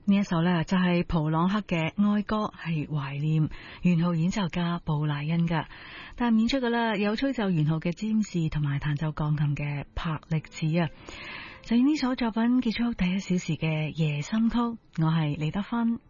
呢一首呢，就係普朗克嘅哀歌，係懷念元號演奏家布萊恩噶。但係演出嘅啦有吹奏元號嘅詹士同埋彈奏鋼琴嘅柏力子啊。就以呢首作品結束第1小時嘅夜心曲，我係李德芬。